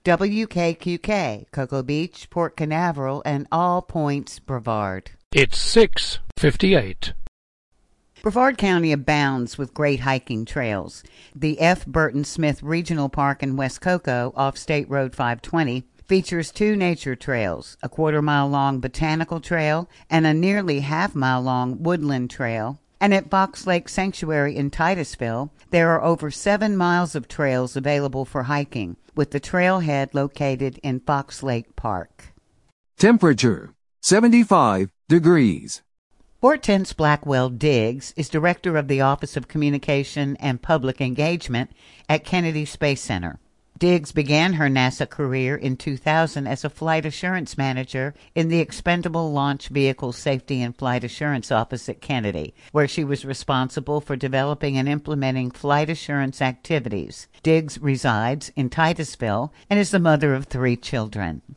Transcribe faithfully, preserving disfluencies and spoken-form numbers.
W K Q K, Cocoa Beach, Port Canaveral, and All Points, Brevard. It's six fifty-eight. Brevard County abounds with great hiking trails. The F. Burton Smith Regional Park in West Cocoa, off State Road five twenty, features two nature trails, a quarter-mile-long botanical trail and a nearly half-mile-long woodland trail. And at Fox Lake Sanctuary in Titusville, there are over seven miles of trails available for hiking, with the trailhead located in Fox Lake Park. Temperature, seventy-five degrees. Hortense Blackwell Diggs is director of the Office of Communication and Public Engagement at Kennedy Space Center. Diggs began her NASA career in two thousand as a flight assurance manager in the Expendable Launch Vehicle Safety and Flight Assurance Office at Kennedy, where she was responsible for developing and implementing flight assurance activities. Diggs resides in Titusville and is the mother of three children.